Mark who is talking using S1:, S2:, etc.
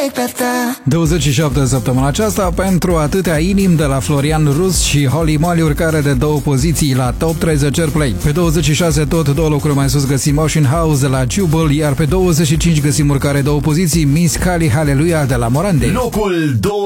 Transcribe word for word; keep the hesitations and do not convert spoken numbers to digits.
S1: pe ta.
S2: douăzeci și șapte săptămâna aceasta pentru atâtea inimi de la Florian Rus și Holly Molly, urcare de două poziții la Top treizeci Airplay. Pe douăzeci și șase, tot două locuri mai sus, găsim Ocean House de la Jubal, iar pe douăzeci și cinci găsim urcare două poziții, Miss Cali Hallelujah de la Morande.
S3: Locul doi.